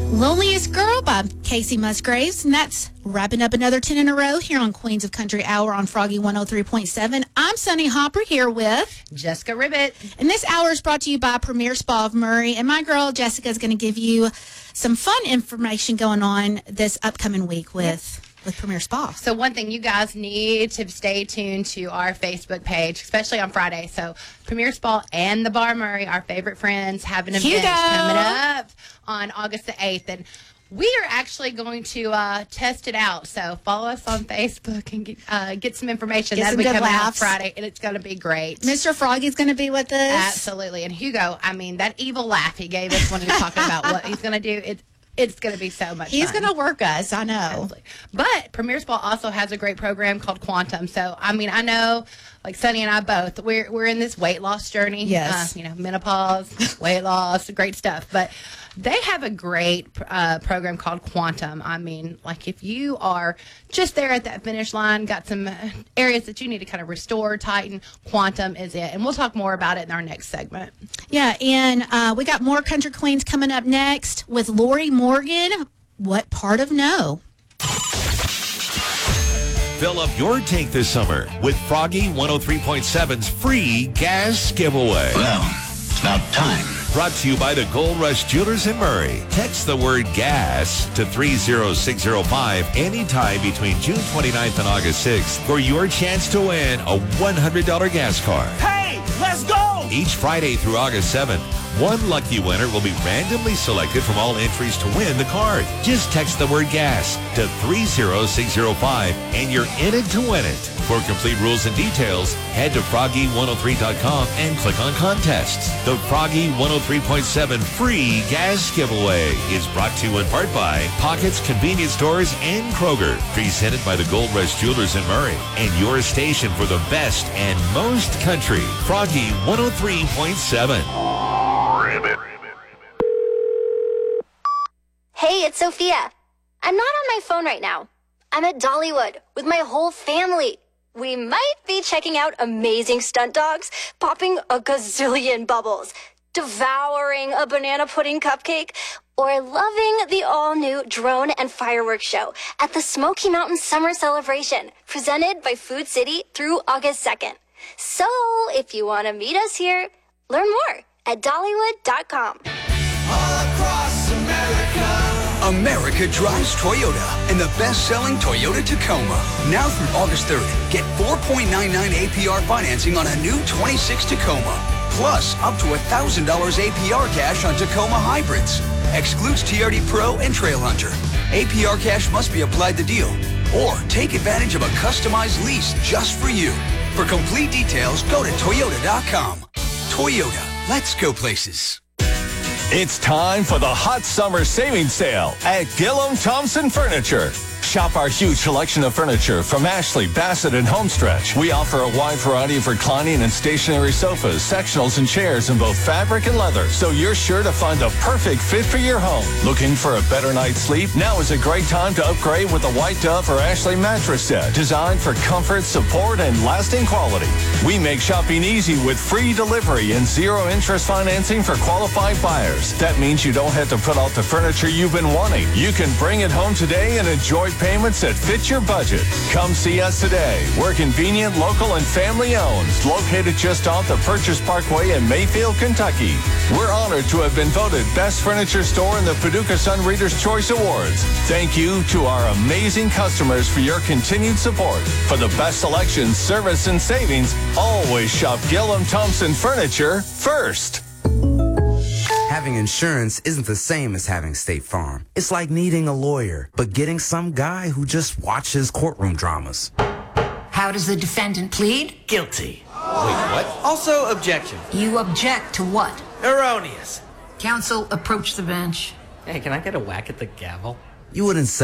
Loneliest Girl by Casey Musgraves, and that's wrapping up another 10 in a row here on Queens of Country Hour on Froggy 103.7. I'm Sunny Hopper here with Jessica Ribbit. And this hour is brought to you by Premier Spa of Murray. And my girl Jessica is going to give you some fun information going on this upcoming week with Premier Spa. So one thing, you guys need to stay tuned to our Facebook page, especially on Friday. So Premier Spa and the Bar Murray, our favorite friends, have an event coming up on August the 8th. And we are actually going to test it out. So follow us on Facebook and get some information. That'll be coming out Friday, and it's going to be great. Mr. Froggy's going to be with us. Absolutely. And Hugo, I mean, that evil laugh he gave us when he was talking about what he's going to do, it's going to be so much fun. He's going to work us, I know. Absolutely. But Premier Spa also has a great program called Quantum. So, I mean, I know, like Sunny and I both, we're in this weight loss journey. Yes. Menopause, weight loss, great stuff. But they have a great program called Quantum. I mean, like if you are just there at that finish line, got some areas that you need to kind of restore, tighten, Quantum is it. And we'll talk more about it in our next segment. Yeah, and we got more Country Queens coming up next with Lori Morgan. What part of no? Fill up your tank this summer with Froggy 103.7's free gas giveaway. Well, it's about time. Brought to you by the Gold Rush Jewelers in Murray. Text the word gas to 30605 anytime between June 29th and August 6th for your chance to win a $100 gas card. Hey, let's go! Each Friday through August 7th, one lucky winner will be randomly selected from all entries to win the card. Just text the word gas to 30605 and you're in it to win it. For complete rules and details, head to froggy103.com and click on contests. The Froggy 103.7 free gas giveaway is brought to you in part by Pockets Convenience Stores and Kroger. Presented by the Gold Rush Jewelers in Murray and your station for the best and most country. Froggy 103.7. Hey, it's Sophia. I'm not on my phone right now. I'm at Dollywood with my whole family. We might be checking out amazing stunt dogs, popping a gazillion bubbles, devouring a banana pudding cupcake, or loving the all-new drone and fireworks show at the Smoky Mountain Summer Celebration, presented by Food City through August 2nd. So, if you want to meet us here, learn more at Dollywood.com. America drives Toyota and the best-selling Toyota Tacoma. Now through August 30th, get 4.99 APR financing on a new 26 Tacoma. Plus, up to $1,000 APR cash on Tacoma hybrids. Excludes TRD Pro and Trail Hunter. APR cash must be applied to deal. Or take advantage of a customized lease just for you. For complete details, go to Toyota.com. Toyota, let's go places. It's time for the hot summer savings sale at Gillum Thompson Furniture. Shop our huge selection of furniture from Ashley, Bassett, and Homestretch. We offer a wide variety of reclining and stationary sofas, sectionals, and chairs in both fabric and leather, so you're sure to find the perfect fit for your home. Looking for a better night's sleep? Now is a great time to upgrade with the White Dove or Ashley mattress set, designed for comfort, support, and lasting quality. We make shopping easy with free delivery and zero-interest financing for qualified buyers. That means you don't have to put out the furniture you've been wanting. You can bring it home today and enjoy payments that fit your budget. Come see us today. We're convenient, local, and family-owned. Located just off the Purchase Parkway in Mayfield, Kentucky. We're honored to have been voted Best Furniture Store in the Paducah Sun Readers' Choice Awards. Thank you to our amazing customers for your continued support. For the best selection, service, and savings, always shop Gillum Thompson Furniture first. Having insurance isn't the same as having State Farm. It's like needing a lawyer, but getting some guy who just watches courtroom dramas. How does the defendant plead? Guilty. Wait, what? Also, objection. You object to what? Erroneous. Counsel, approach the bench. Hey, can I get a whack at the gavel? You wouldn't say